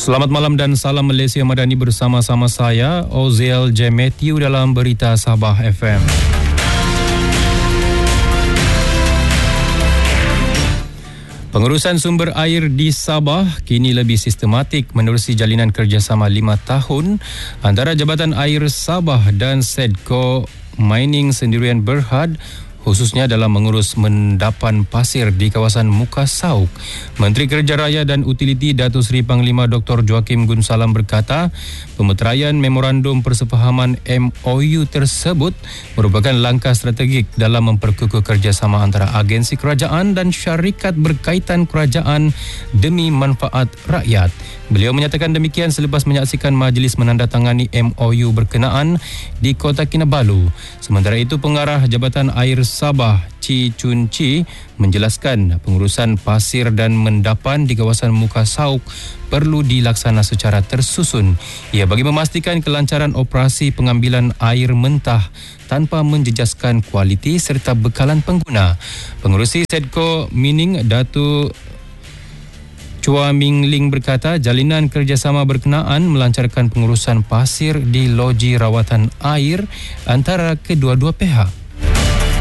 Selamat malam dan salam Malaysia Madani bersama-sama saya, Oziel J. Matthew dalam Berita Sabah FM. Pengurusan sumber air di Sabah kini lebih sistematik menerusi jalinan kerjasama 5 tahun antara Jabatan Air Sabah dan Sedco Mining Sendirian Berhad, khususnya dalam mengurus mendapan pasir di kawasan Muka Sauk. Menteri Kerja Raya dan Utiliti Datuk Seri Panglima Dr. Joakim Gunsalam berkata, pemeteraian memorandum persefahaman MOU tersebut merupakan langkah strategik dalam memperkukuh kerjasama antara agensi kerajaan dan syarikat berkaitan kerajaan demi manfaat rakyat. Beliau menyatakan demikian selepas menyaksikan majlis menandatangani MOU berkenaan di Kota Kinabalu. Sementara itu, Pengarah Jabatan Air Sabah Chi Chun Chi menjelaskan pengurusan pasir dan mendapan di kawasan Muka Sauk perlu dilaksana secara tersusun. Ia bagi memastikan kelancaran operasi pengambilan air mentah tanpa menjejaskan kualiti serta bekalan pengguna. Pengerusi Sedco Mining Datuk Chua Ming Ling berkata jalinan kerjasama berkenaan melancarkan pengurusan pasir di loji rawatan air antara kedua-dua pihak.